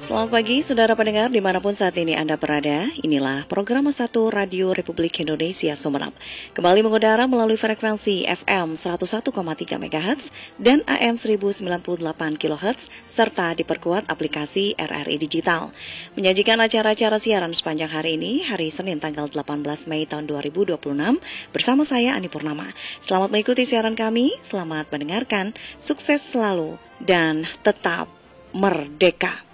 Selamat pagi, saudara pendengar dimanapun saat ini Anda berada. Inilah program 1 Radio Republik Indonesia Sumeneb. Kembali mengudara melalui frekuensi FM 101,3 MHz dan AM 1098 kHz, serta diperkuat aplikasi RRI Digital. Menyajikan acara-acara siaran sepanjang hari ini, hari Senin tanggal 18 Mei tahun 2026, bersama saya Ani Purnama. Selamat mengikuti siaran kami, selamat mendengarkan, sukses selalu, dan tetap merdeka.